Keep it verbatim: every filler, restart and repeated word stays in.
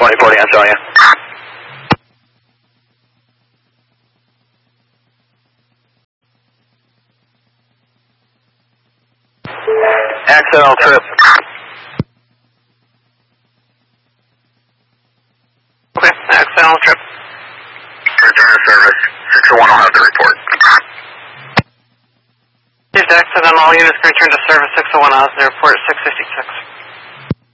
twenty forty Ansonia. Accidental trip. Okay, accidental trip. Return to service. six oh one will have the report. Here's accidental, all units can return to service. six oh one has the report, six fifty-six.